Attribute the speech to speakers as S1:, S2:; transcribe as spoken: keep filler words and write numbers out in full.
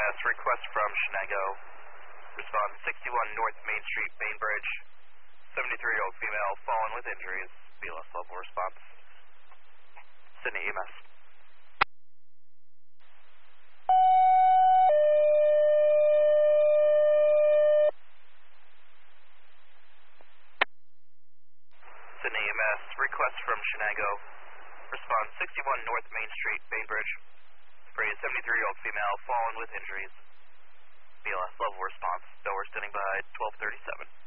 S1: S, request from Shenango. Respond sixty-one North Main Street, Bainbridge. seventy-three-year-old female, fallen with injuries. B L S level response. Sydney E M S. Sydney E M S, request from Shenango. Respond sixty-one North Main Street, Bainbridge. For a seventy-three-year-old female, fallen with injuries. B L S level response. Dover standing by twelve thirty-seven.